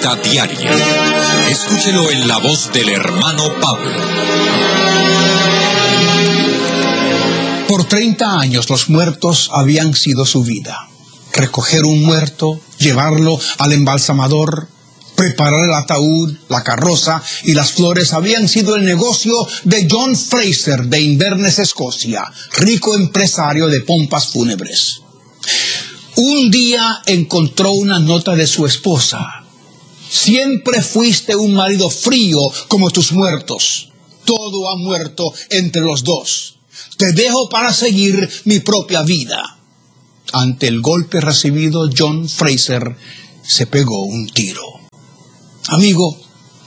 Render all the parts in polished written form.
Cita Diaria. Escúchelo en la voz del hermano Pablo. Por 30 años los muertos habían sido su vida. Recoger un muerto, llevarlo al embalsamador, preparar el ataúd, la carroza y las flores habían sido el negocio de John Fraser de Inverness, Escocia, rico empresario de pompas fúnebres. Un día encontró una nota de su esposa. Siempre fuiste un marido frío como tus muertos. Todo ha muerto entre los dos. Te dejo para seguir mi propia vida. Ante el golpe recibido, John Fraser se pegó un tiro. Amigo,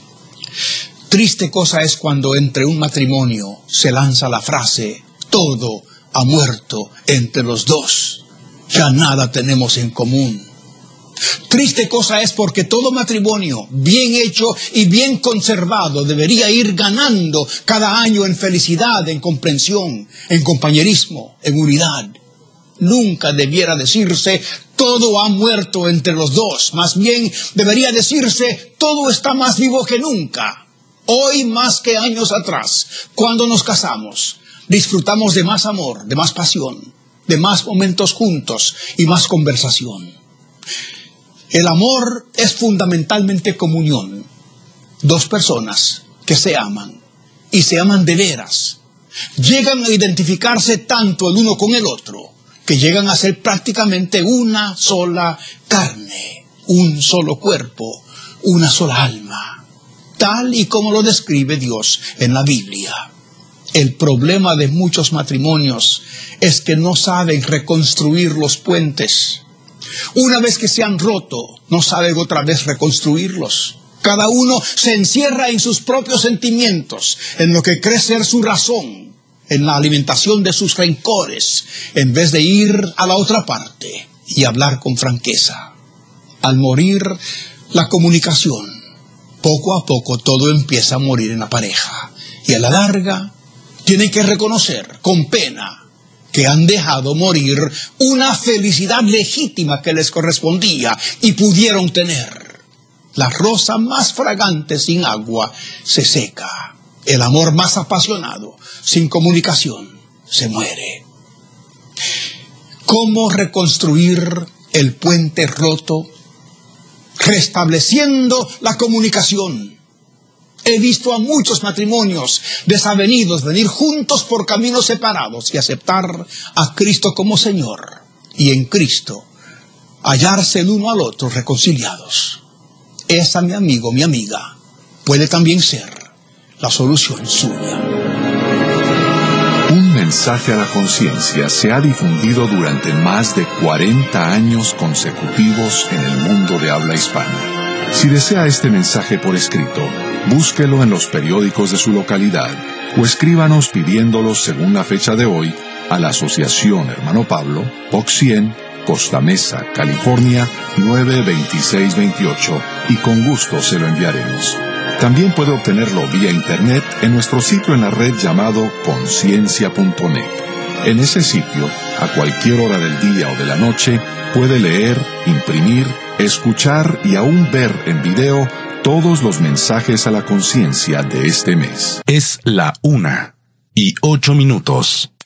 triste cosa es cuando entre un matrimonio se lanza la frase, todo ha muerto entre los dos. Ya nada tenemos en común. Triste cosa es porque todo matrimonio bien hecho y bien conservado debería ir ganando cada año en felicidad, en comprensión, en compañerismo, en unidad. Nunca debiera decirse, todo ha muerto entre los dos. Más bien debería decirse, todo está más vivo que nunca. Hoy más que años atrás, cuando nos casamos, disfrutamos de más amor, de más pasión, de más momentos juntos y más conversación. El amor es fundamentalmente comunión. Dos personas que se aman y se aman de veras, llegan a identificarse tanto el uno con el otro, que llegan a ser prácticamente una sola carne, un solo cuerpo, una sola alma, tal y como lo describe Dios en la Biblia. El problema de muchos matrimonios es que no saben reconstruir los puentes. Una vez que se han roto, no saben otra vez reconstruirlos. Cada uno se encierra en sus propios sentimientos, en lo que cree ser su razón, en la alimentación de sus rencores, en vez de ir a la otra parte y hablar con franqueza. Al morir la comunicación, poco a poco todo empieza a morir en la pareja. Y a la larga, tienen que reconocer con pena que han dejado morir una felicidad legítima que les correspondía y pudieron tener. La rosa más fragante sin agua se seca. El amor más apasionado, sin comunicación, se muere. ¿Cómo reconstruir el puente roto? Restableciendo la comunicación. He visto a muchos matrimonios desavenidos venir juntos por caminos separados y aceptar a Cristo como Señor. Y en Cristo hallarse el uno al otro reconciliados. Esa, mi amigo, mi amiga, puede también ser la solución suya. Un mensaje a la conciencia se ha difundido durante más de 40 años consecutivos en el mundo de habla hispana. Si desea este mensaje por escrito, búsquelo en los periódicos de su localidad o escríbanos pidiéndolo según la fecha de hoy a la Asociación Hermano Pablo, Box 100, Costa Mesa, California, 92628 y con gusto se lo enviaremos. También puede obtenerlo vía internet en nuestro sitio en la red llamado conciencia.net. En ese sitio, a cualquier hora del día o de la noche, puede leer, imprimir, escuchar y aún ver en video todos los mensajes a la conciencia de este mes. Es la 1:08.